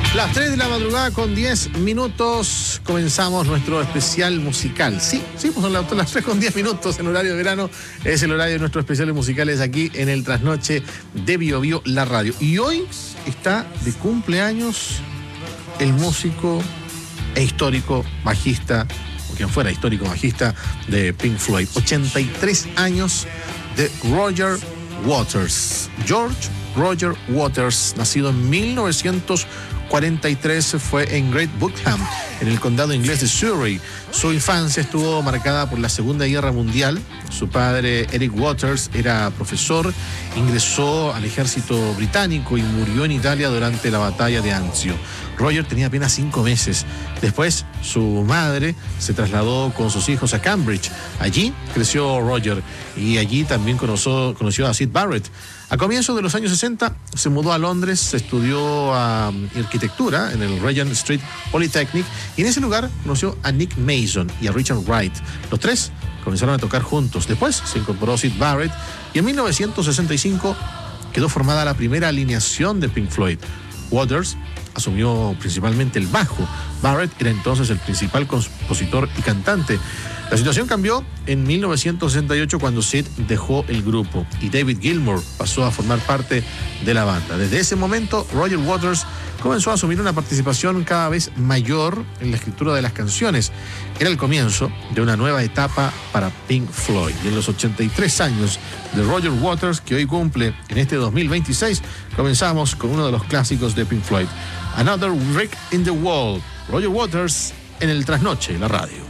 Las 3 de la madrugada con 10 minutos comenzamos nuestro especial musical. Sí, pues son las 3 con 10 minutos en horario de verano. Es el horario de nuestros especiales musicales aquí en el Trasnoche de Bio Bio, la radio. Y hoy está de cumpleaños el músico e histórico bajista, o quien fuera histórico bajista de Pink Floyd. 83 años de Roger Waters. George Roger Waters, nacido en 1943, fue en Great Bookham, en el condado inglés de Surrey. Su infancia estuvo marcada por la Segunda Guerra Mundial. Su padre, Eric Waters, era profesor, ingresó al ejército británico y murió en Italia durante la batalla de Anzio. Roger tenía apenas 5 meses. Después, su madre se trasladó con sus hijos a Cambridge. Allí creció Roger y allí también conoció a Syd Barrett. A comienzos de los años 60 se mudó a Londres, estudió arquitectura en el Regent Street Polytechnic y en ese lugar conoció a Nick Mason y a Richard Wright. Los tres comenzaron a tocar juntos. Después se incorporó Syd Barrett y en 1965 quedó formada la primera alineación de Pink Floyd. Waters asumió principalmente el bajo. Barrett era entonces el principal compositor y cantante. La situación cambió en 1968 cuando Syd dejó el grupo y David Gilmour pasó a formar parte de la banda. Desde ese momento, Roger Waters comenzó a asumir una participación cada vez mayor en la escritura de las canciones. Era el comienzo de una nueva etapa para Pink Floyd. Y en los 83 años de Roger Waters, que hoy cumple en este 2026, comenzamos con uno de los clásicos de Pink Floyd, Another Brick in the Wall. Roger Waters en el Trasnoche, la radio.